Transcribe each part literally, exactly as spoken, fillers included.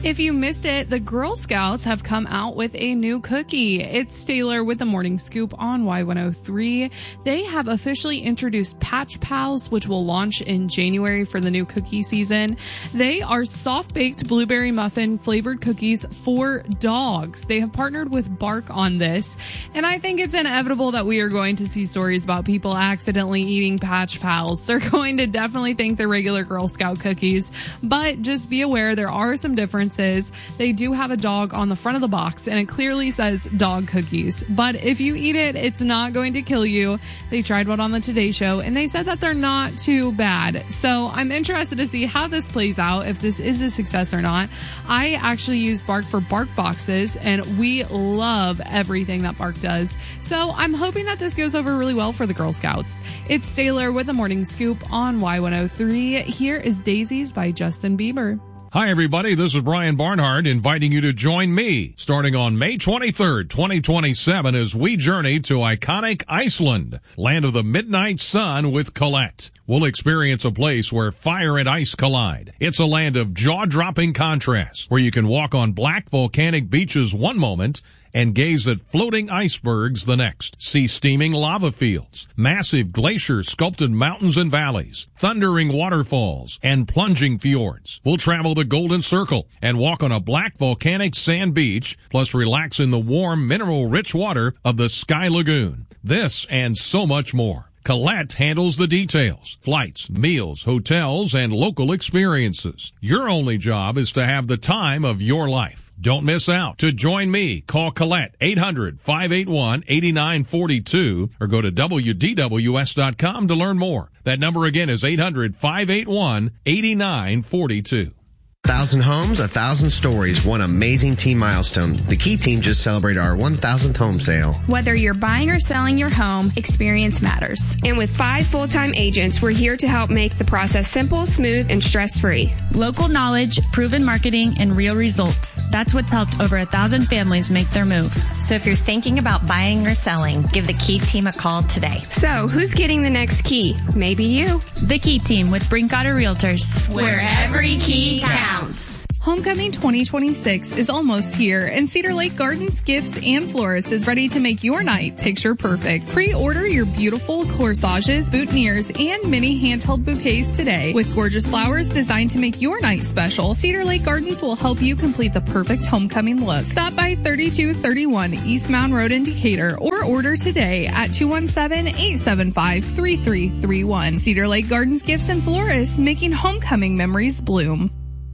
If you missed it, the Girl Scouts have come out with a new cookie. It's Taylor with the Morning Scoop on Y one oh three. They have officially introduced Patch Pals, which will launch in January for the new cookie season. They are soft-baked blueberry muffin flavored cookies for dogs. They have partnered with Bark on this, and I think it's inevitable that we are going to see stories about people accidentally eating Patch Pals. They're going to definitely think they're regular Girl Scout cookies, but just be aware there are some differences. They do have a dog on the front of the box, and it clearly says dog cookies. But if you eat it, it's not going to kill you. They tried one on the Today Show, and they said that they're not too bad. So I'm interested to see how this plays out, if this is a success or not. I actually use Bark for Bark boxes, and we love everything that Bark does. So I'm hoping that this goes over really well for the Girl Scouts. It's Taylor with the Morning Scoop on Y one oh three. Here is Daisies by Justin Bieber. Hi, everybody. This is Brian Barnhart inviting you to join me starting on May twenty-third, twenty twenty-seven as we journey to iconic Iceland, land of the midnight sun with Colette. We'll experience a place where fire and ice collide. It's a land of jaw-dropping contrasts where you can walk on black volcanic beaches one moment and gaze at floating icebergs the next. See steaming lava fields, massive glacier-sculpted mountains and valleys, thundering waterfalls, and plunging fjords. We'll travel the Golden Circle and walk on a black volcanic sand beach, plus relax in the warm, mineral-rich water of the Sky Lagoon. This and so much more. Colette handles the details, flights, meals, hotels, and local experiences. Your only job is to have the time of your life. Don't miss out. To join me, call Colette eight hundred, five eight one, eight nine four two or go to W D W S dot com to learn more. That number again is eight hundred, five eight one, eight nine four two. Thousand homes, a thousand stories, one amazing team milestone. The Key Team just celebrated our one thousandth home sale. Whether you're buying or selling your home, experience matters. And with five full-time agents, we're here to help make the process simple, smooth, and stress-free. Local knowledge, proven marketing, and real results. That's what's helped over a thousand families make their move. So if you're thinking about buying or selling, give the Key Team a call today. So who's getting the next key? Maybe you. The Key Team with Brinkotter Realtors. Where every key counts. Homecoming twenty twenty-six is almost here, and Cedar Lake Gardens Gifts and Florist is ready to make your night picture perfect. Pre-order your beautiful corsages, boutonnieres, and mini handheld bouquets today. With gorgeous flowers designed to make your night special, Cedar Lake Gardens will help you complete the perfect homecoming look. Stop by thirty-two thirty-one East Mound Road in Decatur or order today at two one seven, eight seven five, three three three one. Cedar Lake Gardens Gifts and Florists, making homecoming memories bloom.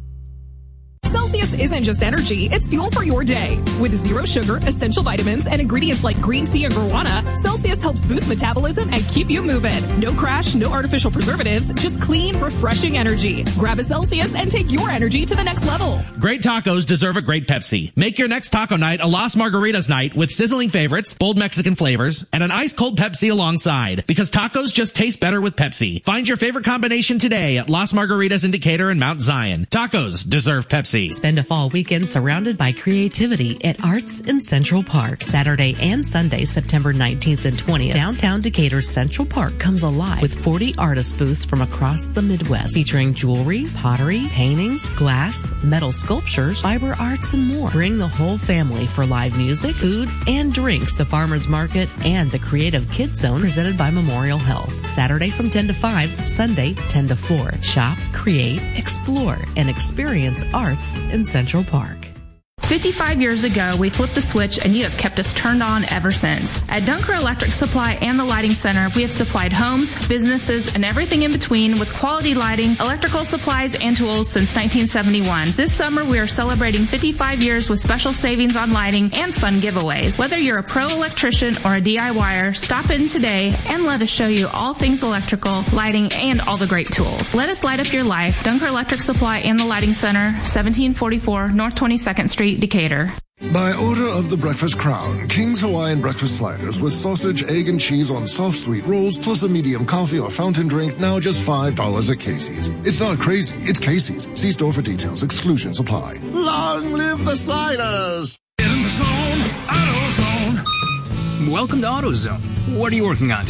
Celsius isn't just energy, it's fuel for your day. With zero sugar, essential vitamins, and ingredients like green tea and guarana, Celsius helps boost metabolism and keep you moving. No crash, no artificial preservatives, just clean, refreshing energy. Grab a Celsius and take your energy to the next level. Great tacos deserve a great Pepsi. Make your next taco night a Las Margaritas night with sizzling favorites, bold Mexican flavors, and an ice-cold Pepsi alongside. Because tacos just taste better with Pepsi. Find your favorite combination today at Las Margaritas in Decatur and Mount Zion. Tacos deserve Pepsi. Spend a fall weekend surrounded by creativity at Arts in Central Park. Saturday and Sunday, September nineteenth and twentieth, downtown Decatur's Central Park comes alive with forty artist booths from across the Midwest, featuring jewelry, pottery, paintings, glass, metal sculptures, fiber arts, and more. Bring the whole family for live music, food, and drinks, the farmers market, and the Creative Kids Zone presented by Memorial Health. Saturday from ten to five, Sunday ten to four. Shop, create, explore, and experience arts in Central Park. fifty-five years ago, we flipped the switch and you have kept us turned on ever since. At Dunker Electric Supply and the Lighting Center, we have supplied homes, businesses, and everything in between with quality lighting, electrical supplies, and tools since nineteen seventy-one. This summer, we are celebrating fifty-five years with special savings on lighting and fun giveaways. Whether you're a pro electrician or a D I Y er, stop in today and let us show you all things electrical, lighting, and all the great tools. Let us light up your life. Dunker Electric Supply and the Lighting Center, seventeen forty-four North twenty-second Street, Decatur. By order of the Breakfast Crown, King's Hawaiian Breakfast Sliders with sausage, egg, and cheese on soft sweet rolls plus a medium coffee or fountain drink, now just five dollars at Casey's. It's not crazy, it's Casey's. See store for details. Exclusions apply. Long live the sliders! Get in the zone, AutoZone. Welcome to AutoZone. What are you working on today?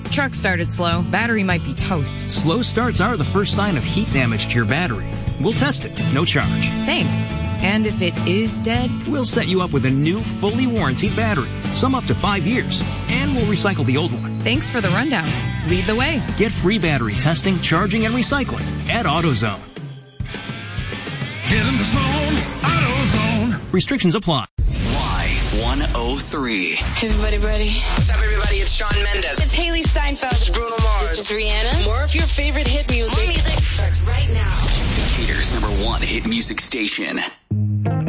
Truck started slow. Battery might be toast. Slow starts are the first sign of heat damage to your battery. We'll test it. No charge. Thanks. And if it is dead? We'll set you up with a new, fully warranted battery. Some up to five years. And we'll recycle the old one. Thanks for the rundown. Lead the way. Get free battery testing, charging, and recycling at AutoZone. Get in the zone. AutoZone. Restrictions apply. Y one oh three. Hey, everybody ready? What's up, everybody? It's Shawn Mendes. It's Haley Steinfeld. This is Bruno Mars. This is Rihanna. More of your favorite hit music. More music starts right now. Decatur's number one hit music station.